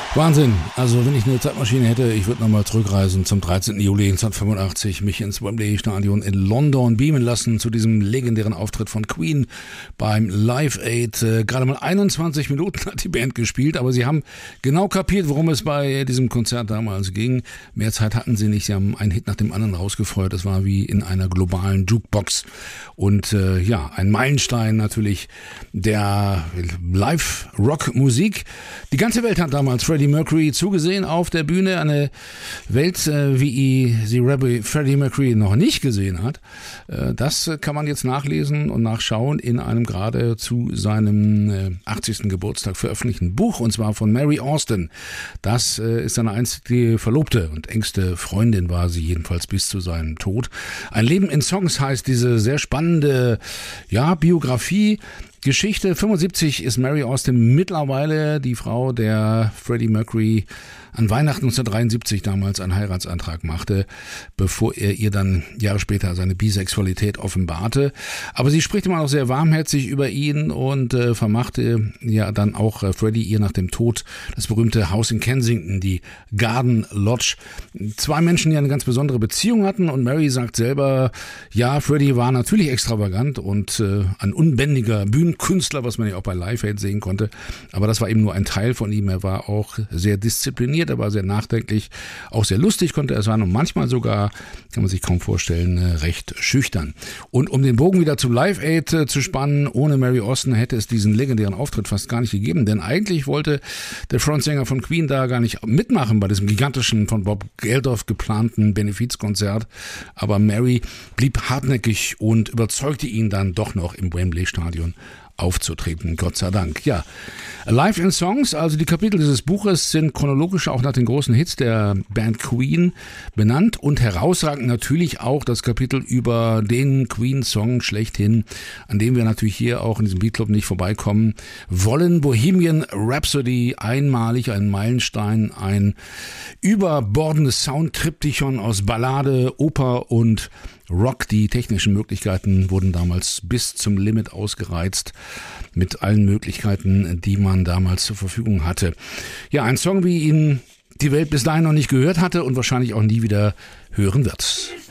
Wahnsinn. Also wenn ich eine Zeitmaschine hätte, ich würde nochmal zurückreisen zum 13. Juli 1985, mich ins Wembley Stadion in London beamen lassen zu diesem legendären Auftritt von Queen beim Live Aid. Gerade mal 21 Minuten hat die Band gespielt, aber sie haben genau kapiert, worum es bei diesem Konzert damals ging. Mehr Zeit hatten sie nicht, sie haben einen Hit nach dem anderen rausgefeuert. Es war wie in einer globalen Jukebox. Und ein Meilenstein natürlich der Live-Rock-Musik. Die ganze Welt hat damals Freddie Mercury zugesehen auf der Bühne. Eine Welt, wie sie Freddie Mercury noch nicht gesehen hat. Das kann man jetzt nachlesen und nachschauen in einem gerade zu seinem 80. Geburtstag veröffentlichten Buch, und zwar von Mary Austin. Das ist seine einzige Verlobte und engste Freundin war sie jedenfalls bis zu seinem Tod. Ein Leben in Songs heißt diese sehr spannende Biografie. Geschichte. 75 ist Mary Austin mittlerweile die Frau, der Freddie Mercury an Weihnachten 1973 damals einen Heiratsantrag machte, bevor er ihr dann Jahre später seine Bisexualität offenbarte. Aber sie spricht immer noch sehr warmherzig über ihn und vermachte dann auch Freddie ihr nach dem Tod das berühmte Haus in Kensington, die Garden Lodge. Zwei Menschen, die eine ganz besondere Beziehung hatten, und Mary sagt selber, Freddie war natürlich extravagant und ein unbändiger Bühnenkünstler, was man ja auch bei Live Aid sehen konnte, aber das war eben nur ein Teil von ihm. Er war auch sehr diszipliniert, er war sehr nachdenklich, auch sehr lustig konnte er sein und manchmal sogar, kann man sich kaum vorstellen, recht schüchtern. Und um den Bogen wieder zu Live Aid zu spannen, ohne Mary Austin hätte es diesen legendären Auftritt fast gar nicht gegeben, denn eigentlich wollte der Frontsänger von Queen da gar nicht mitmachen bei diesem gigantischen, von Bob Geldof geplanten Benefizkonzert, aber Mary blieb hartnäckig und überzeugte ihn dann doch noch im Wembley Stadion aufzutreten, Gott sei Dank. Ja, Live in Songs, also die Kapitel dieses Buches sind chronologisch auch nach den großen Hits der Band Queen benannt und herausragend natürlich auch das Kapitel über den Queen-Song schlechthin, an dem wir natürlich hier auch in diesem Beatclub nicht vorbeikommen wollen. Bohemian Rhapsody, einmalig, ein Meilenstein, ein überbordendes Soundtriptychon aus Ballade, Oper und Rock. Die technischen Möglichkeiten wurden damals bis zum Limit ausgereizt mit allen Möglichkeiten, die man damals zur Verfügung hatte. Ja, ein Song, wie ihn die Welt bis dahin noch nicht gehört hatte und wahrscheinlich auch nie wieder hören wird.